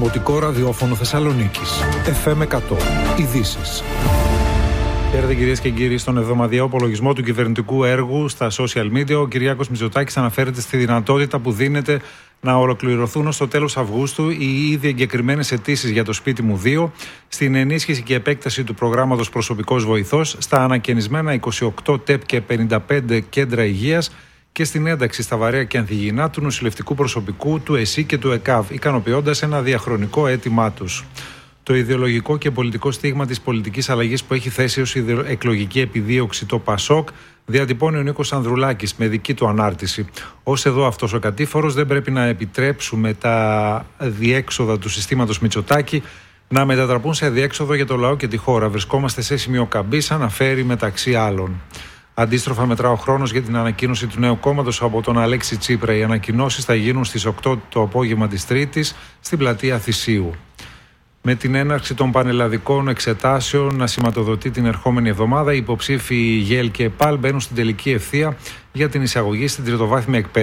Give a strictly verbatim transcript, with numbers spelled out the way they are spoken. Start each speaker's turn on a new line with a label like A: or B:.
A: Δημοτικό Ραδιόφωνο Θεσσαλονίκης. εφ εμ εκατό. Ειδήσεις. Χαίρετε κυρίες και κύριοι. Στον εβδομαδιαίο απολογισμό του κυβερνητικού έργου στα social media, ο Κυριάκος Μητσοτάκης αναφέρεται στη δυνατότητα που δίνεται να ολοκληρωθούν ως το τέλος Αυγούστου οι ήδη εγκεκριμένες αιτήσεις για το Σπίτι μου δύο, στην ενίσχυση και επέκταση του προγράμματος Προσωπικός Βοηθός, στα ανακαινισμένα είκοσι οκτώ ΤΕΠ και πενήντα πέντε κέντρα υγείας και στην ένταξη στα βαρέα και ανθυγιεινά του νοσηλευτικού προσωπικού, του ΕΣΥ και του ΕΚΑΒ, ικανοποιώντας ένα διαχρονικό αίτημά τους. Το ιδεολογικό και πολιτικό στίγμα της πολιτικής αλλαγής που έχει θέσει ως εκλογική επιδίωξη το ΠΑΣΟΚ διατυπώνει ο Νίκος Ανδρουλάκης με δική του ανάρτηση. Ως εδώ αυτός ο κατήφορος, δεν πρέπει να επιτρέψουμε τα διέξοδα του συστήματος Μητσοτάκη να μετατραπούν σε αδιέξοδο για το λαό και τη χώρα. Βρισκόμαστε σε σημείο καμπής, αναφέρει μεταξύ άλλων. Αντίστροφα, μετρά ο χρόνος για την ανακοίνωση του νέου κόμματος από τον Αλέξη Τσίπρα. Οι ανακοινώσεις θα γίνουν στις οκτώ το απόγευμα της Τρίτης στην πλατεία Θησίου. Με την έναρξη των πανελλαδικών εξετάσεων να σηματοδοτεί την ερχόμενη εβδομάδα, οι υποψήφοι ΓΕΛ και ΠΑΛ μπαίνουν στην τελική ευθεία για την εισαγωγή στην τριτοβάθμια εκπαίδευση.